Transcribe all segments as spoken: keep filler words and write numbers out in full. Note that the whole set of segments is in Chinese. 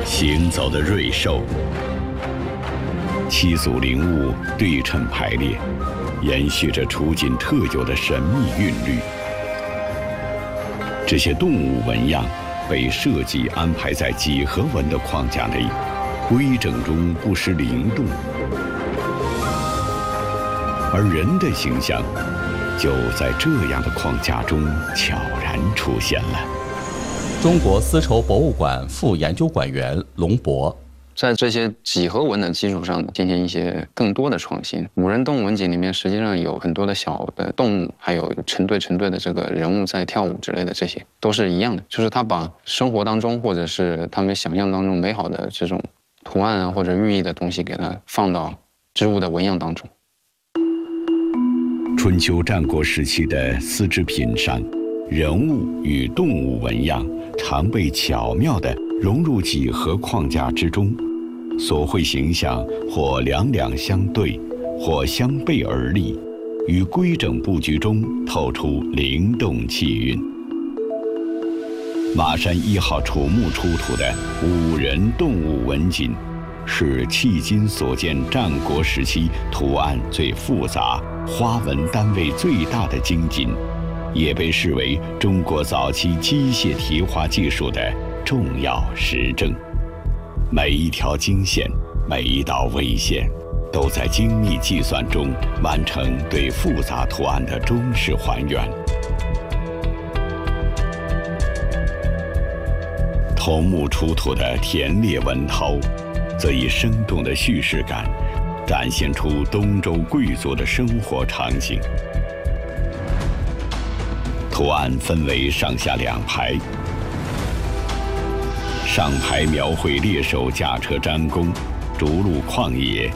行走的瑞兽，七组灵物对称排列，延续着楚锦特有的神秘韵律。这些动物纹样被设计安排在几何纹的框架内，规整中不失灵动，而人的形象就在这样的框架中悄然出现了。 中国丝绸博物馆副研究馆员龙博， 在这些几何纹的基础上进行一些更多的创新。五人动纹锦里面实际上有很多的小的动物，还有成对成对的这个人物在跳舞之类的，这些都是一样的，就是他把生活当中或者是他们想象当中美好的这种图案啊或者寓意的东西给它放到织物的纹样当中。 春秋战国时期的丝织品上，人物与动物纹样常被巧妙地融入几何框架之中，所绘形象或两两相对，或相背而立，于规整布局中透出灵动气韵。马山一号楚墓出土的五人动物纹锦，是迄今所见战国时期图案最复杂、花纹单位最大的金锦，也被视为中国早期机械提花技术的重要实证。每一条经线，每一道微线，都在精密计算中完成对复杂图案的忠实还原。桐木出土的田猎纹韬，则以生动的叙事感，展现出东周贵族的生活场景。图案分为上下两排，上排描绘猎手驾车詹弓，逐鹿旷野；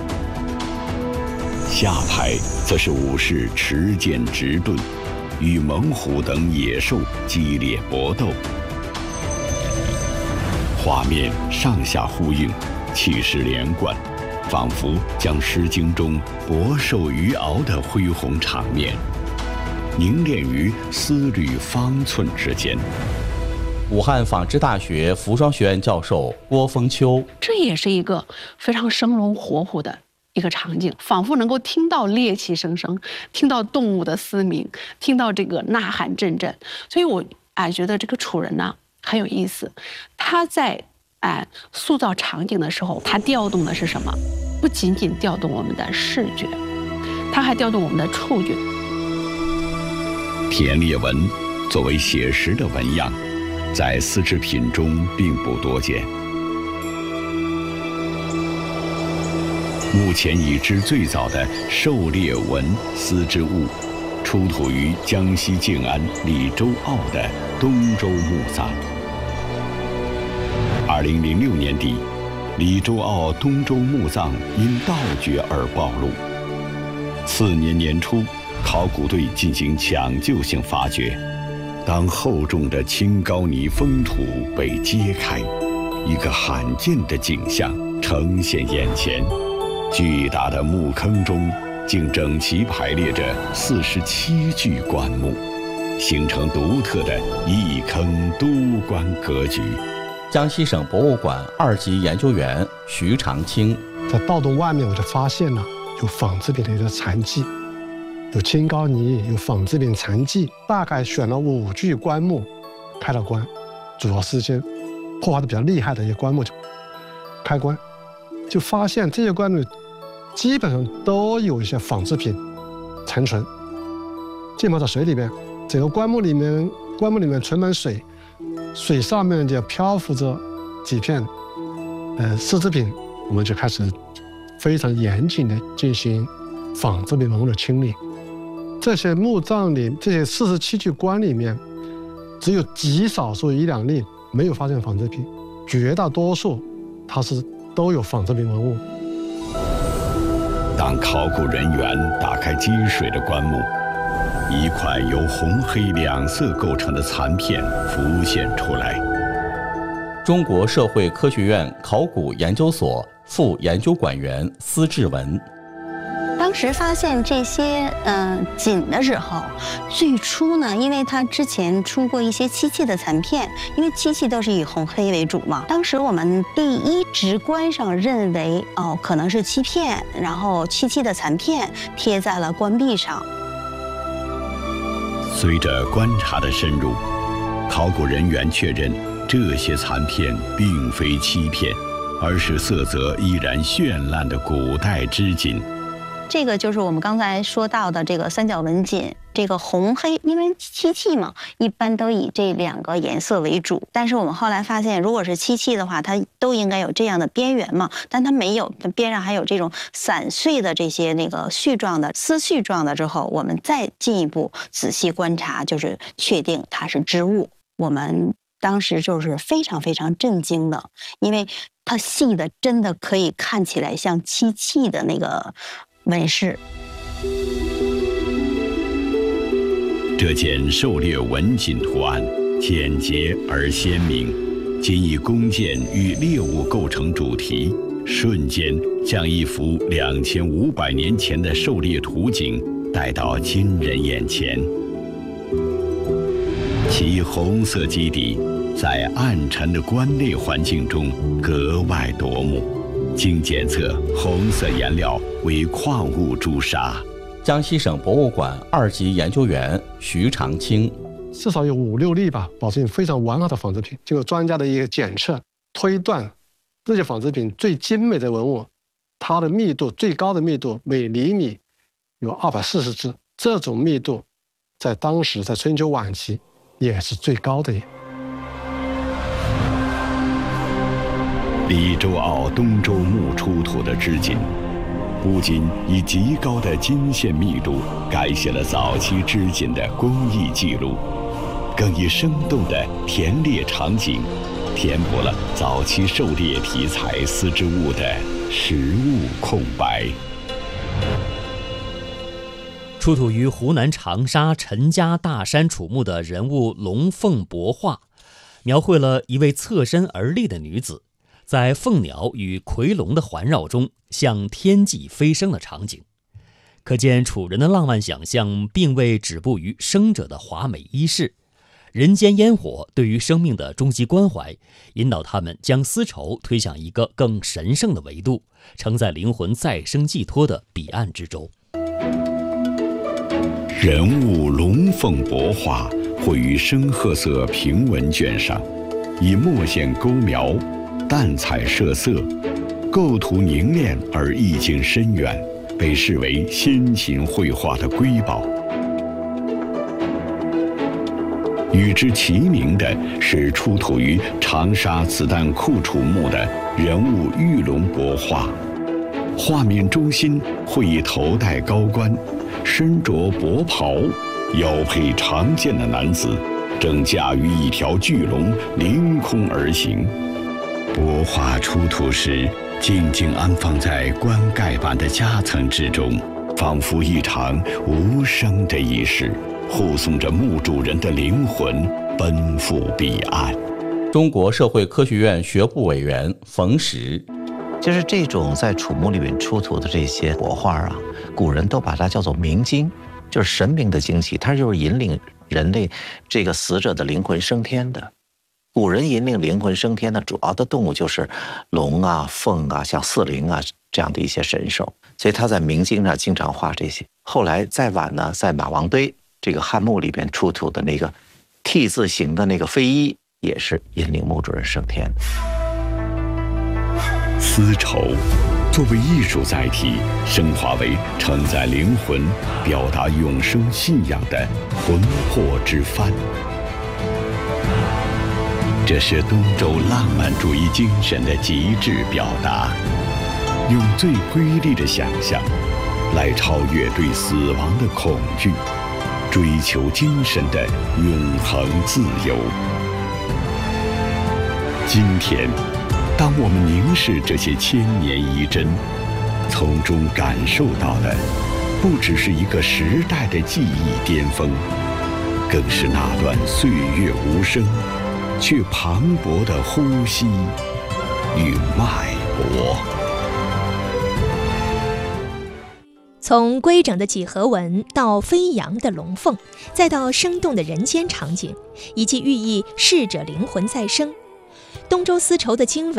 下排则是武士持剑执盾，与猛虎等野兽激烈搏斗。画面上下呼应，气势连贯，仿佛将《诗经》中博兽鱼遨的恢宏场面凝练于丝缕方寸之间。 武汉纺织大学服装学院教授郭峰秋， 这也是一个非常生龙活虎的一个场景，仿佛能够听到猎奇声声，听到动物的嘶鸣，听到这个呐喊阵阵。所以我哎觉得这个楚人呢很有意思，他在哎塑造场景的时候，他调动的是什么？不仅仅调动我们的视觉，他还调动我们的触觉。 田猎纹作为写实的纹样，在丝织品中并不多见。目前已知最早的狩猎纹丝织物，出土于江西靖安李周傲的东周墓葬。二零零六年底，李周傲东周墓葬因盗掘而暴露。次年年初，考古队进行抢救性发掘，当厚重的青高泥封土被揭开，一个罕见的景象呈现眼前。巨大的墓坑中竟整齐排列着四十七具棺木，形成独特的一坑多棺格局。 江西省博物馆二级研究员徐长青， 在盗洞外面我就发现了有纺织品的一个残迹，有青高泥，有纺织品残迹，大概选了五具棺木开了棺，主要是一些破坏的比较厉害的一些棺木就开棺，就发现这些棺木基本上都有一些纺织品残存，浸泡在水里面，整个棺木里面棺木里面存满水，水上面就漂浮着几片呃丝织品，我们就开始非常严谨的进行纺织品文物的清理。这些墓葬里，这些四十七具棺里面，只有极少数一两例没有发现纺织品，绝大多数它是都有纺织品文物。 当考古人员打开积水的棺木，一块由红黑两色构成的残片浮现出来。 中国社会科学院考古研究所副研究馆员司志文， 当当时发现这些呃锦的时候，最初呢，因为它之前出过一些漆器的残片，因为漆器都是以红黑为主嘛。当时我们第一直观上认为哦，可能是漆片，然后漆器的残片贴在了棺壁上。 随着观察的深入，考古人员确认这些残片并非漆片，而是色泽依然绚烂的古代织锦。 这个就是我们刚才说到的这个三角纹锦，这个红黑，因为漆器嘛，一般都以这两个颜色为主。但是我们后来发现，如果是漆器的话，它都应该有这样的边缘嘛，但它没有，它边上还有这种散碎的这些那个絮状的丝絮状的。之后，我们再进一步仔细观察，就是确定它是织物。我们当时就是非常非常震惊的，因为它细的真的可以看起来像漆器的那个纹饰。 这件狩猎纹锦图案简洁而鲜明，仅以弓箭与猎物构成主题，瞬间将一幅两千五百年前的狩猎图景带到今人眼前。其红色基底在暗沉的棺内环境中格外夺目，经检测，红色颜料为矿物朱砂。 江西省博物馆二级研究员徐长青， 至少有五六例吧，保证非常完好的纺织品。经过专家的一个检测推断，这些纺织品最精美的文物，它的密度最高的密度每厘米有二百四十只，这种密度在当时在春秋晚期也是最高的。 李周坳东周墓出土的织锦，不仅以极高的金线密度改写了早期织锦的工艺记录，更以生动的田猎场景填补了早期狩猎题材丝织物的实物空白。 出土于湖南长沙陈家大山楚墓的人物龙凤帛画，描绘了一位侧身而立的女子，在凤鸟与夔龙的环绕中向天际飞升的场景，可见楚人的浪漫想象并未止步于生者的华美衣饰，人间烟火对于生命的终极关怀，引导他们将丝绸推向一个更神圣的维度，承载灵魂再生寄托的彼岸之舟。 人物龙凤帛画绘于深褐色平纹卷上，以墨线勾描，淡彩设色，构图凝练而意境深远，被视为先秦绘画的瑰宝。与之齐名的是出土于长沙子弹库楚墓的人物玉龙帛画，画面中心绘以头戴高冠，身着薄袍，腰佩长剑的男子，正驾驭一条巨龙凌空而行。帛画出土时，静静安放在棺盖板的夹层之中，仿佛一场无声的仪式，护送着墓主人的灵魂奔赴彼岸。 中国社会科学院学部委员冯石， 就是这种在楚墓里面出土的这些帛画啊，古人都把它叫做明经，就是神明的经气，它就是引领人类这个死者的灵魂升天的。古人引领灵魂升天的主要的动物就是龙啊、凤啊、像四灵啊这样的一些神兽，所以他在明经上经常画这些。后来再晚呢，在马王堆这个汉墓里边出土的那个 T 字形的那个飞衣，也是引领墓主人升天的。 丝绸作为艺术载体，升华为承载灵魂、表达永生信仰的魂魄之帆。这是东周浪漫主义精神的极致表达，用最瑰丽的想象来超越对死亡的恐惧，追求精神的永恒自由。今天，当我们凝视这些千年遗珍，从中感受到的不只是一个时代的记忆巅峰，更是那段岁月无声却磅礴的呼吸与脉搏。 从规整的几何纹到飞扬的龙凤，再到生动的人间场景，以及寓意逝者灵魂再生，东周丝绸的经纬